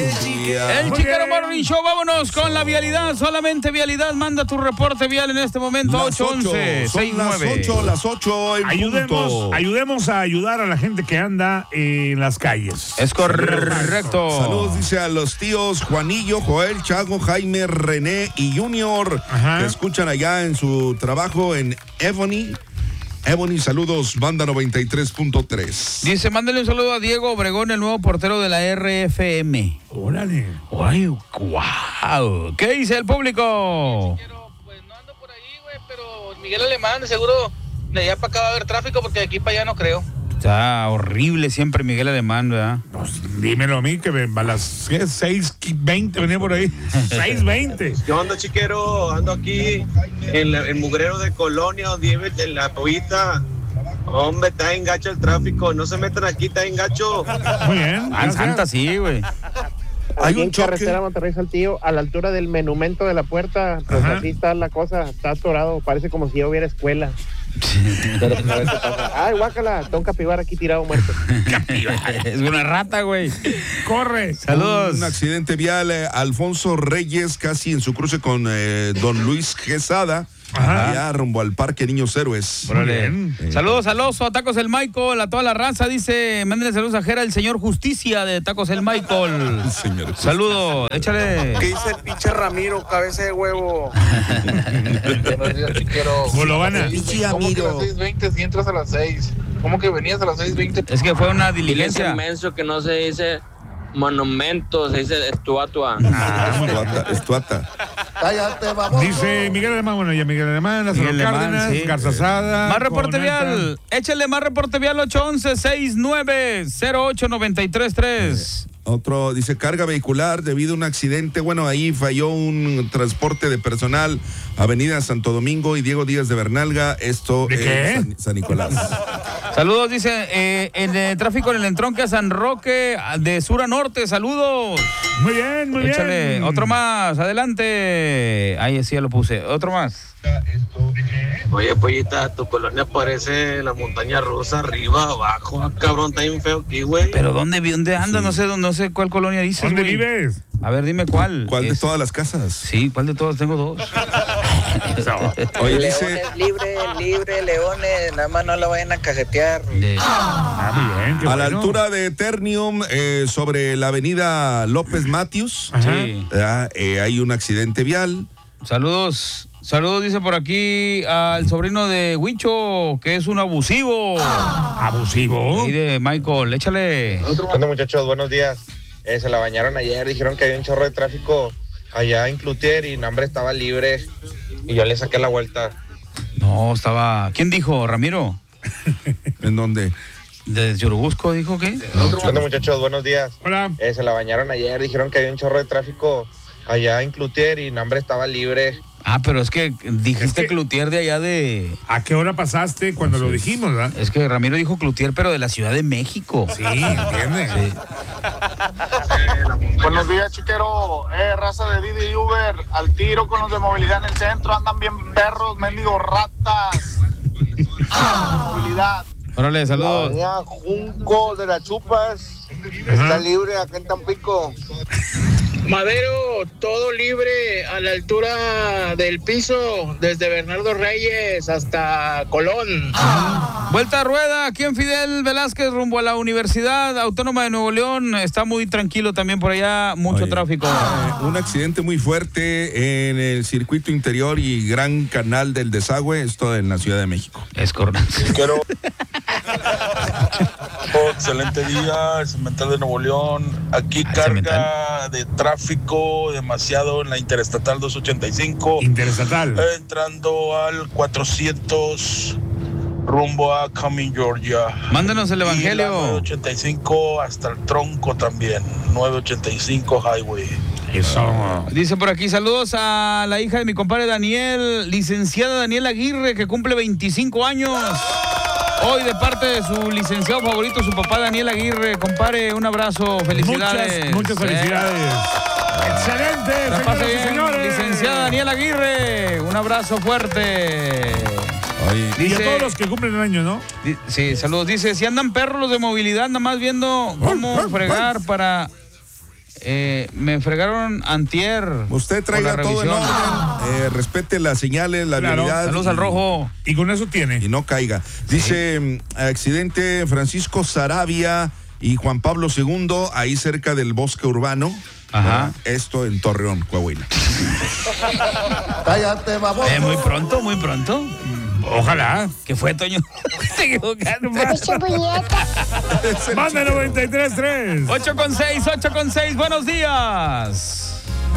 día. El Chiquero Morning Show, vámonos con la vialidad. Solamente vialidad, manda tu reporte vial en este momento. 811-69. Las 8 en punto. Ayudemos a ayudar a la gente que anda en las calles. Es correcto. Saludos, dice a los tíos Juanillo, Joel, Chago, Jaime, René y Junior, que escuchan allá en su trabajo en Ebony. Ebony, saludos, banda 93.3. Dice, mándale un saludo a Diego Obregón, el nuevo portero de la RFM. Órale. Ay, wow. ¿Qué dice el público? Pues no ando por ahí, güey, pero Miguel Alemán, de seguro de allá para acá va a haber tráfico porque de aquí para allá no creo. Está horrible siempre Miguel Alemán, ¿verdad? Pues, dímelo a mí, que a las 6:20 venía por ahí. 6:20. Yo ando, Chiquero, ando aquí en el mugrero de Colonia, donde vive en la Pollita. Hombre, está en gacho el tráfico. No se metan aquí, está en gacho. Muy bien. En Santa sí, güey. Hay un carretera Monterrey Saltillo, a la altura del monumento de la puerta, pues así está la cosa, está atorado, parece como si ya hubiera escuela. Pero pues a ver qué pasa. Ay, guácala, está un capibara aquí tirado muerto. Es una rata, güey. Corre. Saludos. Un accidente vial, Alfonso Reyes, casi en su cruce con Don Luis Quesada. Allá rumbo al Parque Niños Héroes. Saludos al oso, a Tacos el Michael, a toda la raza. Dice, mándenle saludos a Jera, el señor Justicia de Tacos el Michael. Saludos, échale. ¿Qué dice el pinche Ramiro, cabeza de huevo? Buenos días, Chiquero. Bolovana. ¿Cómo que a las 6:20 si entras a las 6? ¿Cómo que venías a las 6:20? Es que fue una diligencia. Dile inmenso que no se dice monumento, se dice estatua. Estuata. Cállate, vamos. Dice Miguel Alemán, bueno, ya Miguel Alemán, Lázaro Cárdenas, sí. Garzazada. Más reporte vial. Échale más reporte vial 811-6908-933. Otro dice carga vehicular debido a un accidente. Bueno, ahí falló un transporte de personal, Avenida Santo Domingo y Diego Díaz de Bernalga. Esto es San Nicolás. Saludos, dice, en el tráfico en el entronque a San Roque, de sur a norte. Saludos. Muy bien, muy Échale, bien. otro más, adelante. Ahí sí ya lo puse. Otro más. Oye, Pollita, tu colonia parece la montaña rusa, arriba, abajo. Ah, cabrón, está bien feo aquí, güey. Pero ¿dónde anda? Sí. No sé cuál colonia dices, ¿Dónde güey? vives? A ver, dime cuál. ¿Cuál de todas las casas? Sí, ¿cuál de todas? Tengo dos. Oye, dice... Libre, leones, nada más no lo vayan a cajetear. Muy bien, qué a la bueno. altura de Eternium, sobre la avenida López Matius, hay un accidente vial. Saludos, dice por aquí al sobrino de Huicho, que es un abusivo. ¿Abusivo? Ahí de Michael, échale. Bueno, muchachos, buenos días. Se la bañaron ayer, dijeron que había un chorro de tráfico allá en Cloutier y nombre estaba libre y yo le saqué la vuelta. No, estaba... ¿Quién dijo, Ramiro? ¿En dónde? ¿De Churubusco dijo qué? Bueno, muchachos, buenos días. Hola. Se la bañaron ayer, dijeron que había un chorro de tráfico allá en Cloutier y nombre estaba libre. Ah, pero es que dijiste Cloutier de allá de... ¿A qué hora pasaste cuando lo dijimos, verdad? Es que Ramiro dijo Cloutier, pero de la Ciudad de México. Sí, ¿entiendes? Sí. Buenos días, Chiquero. Raza de Didi Uber, al tiro con los de movilidad en el centro. Andan bien perros, mendigos ratas. Movilidad. Órale, saludos. La Junco de las Chupas está libre acá en Tampico. Madero, todo libre a la altura del piso, desde Bernardo Reyes hasta Colón. Vuelta a rueda, aquí en Fidel Velázquez, rumbo a la Universidad Autónoma de Nuevo León. Está muy tranquilo también por allá, mucho tráfico. Un accidente muy fuerte en el circuito interior y gran canal del desagüe, esto en la Ciudad de México. Es correcto. Quiero... Excelente día, el Cemental de Nuevo León. Aquí carga de tráfico demasiado en la Interestatal 285. Interestatal. Entrando al 400 rumbo a Cumming, Georgia. Mándanos el evangelio. Y la 985 hasta el tronco también. 985 Highway. Eso. Dice por aquí, saludos a la hija de mi compadre Daniel, licenciada Daniela Aguirre, que cumple 25 años. Hoy de parte de su licenciado favorito, su papá Daniel Aguirre. Compadre, un abrazo, felicidades. Muchas felicidades. Excelente, la pase bien, señores. licenciada Daniela Aguirre. Un abrazo fuerte. Dice, y a todos los que cumplen el año, ¿no? Sí, saludos. Dice, si andan perros los de movilidad, nada más viendo cómo fregar para Me fregaron antier. Usted traiga todo en orden, respete las señales, la vialidad. Saludos al rojo. Y con eso tiene. Y no caiga. Dice, accidente Francisco Saravia y Juan Pablo II, ahí cerca del bosque urbano. Ajá. Esto en Torreón, Coahuila. Cállate, baboso. Muy pronto, muy pronto. Ojalá. ¿Qué fue, Toño? Te equivocaste. Manda 93.3. 8:06, buenos días.